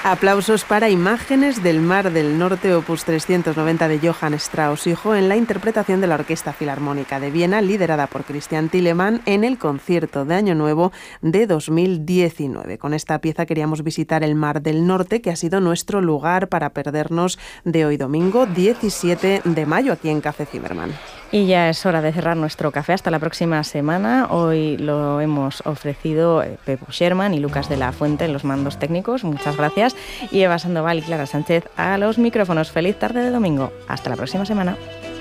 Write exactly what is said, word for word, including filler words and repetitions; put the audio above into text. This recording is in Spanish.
Aplausos para Imágenes del Mar del Norte, opus trescientos noventa de Johann Strauss hijo, en la interpretación de la Orquesta Filarmónica de Viena, liderada por Christian Thielemann, en el concierto de Año Nuevo de dos mil diecinueve. Con esta pieza queríamos visitar el Mar del Norte, que ha sido nuestro lugar para perdernos de hoy domingo diecisiete de mayo aquí en Café Zimmermann. Y ya es hora de cerrar nuestro café hasta la próxima semana. Hoy lo hemos ofrecido Pepo Sherman y Lucas de la Fuente en los mandos técnicos. Muchas gracias. Y Eva Sandoval y Clara Sánchez a los micrófonos. Feliz tarde de domingo. Hasta la próxima semana.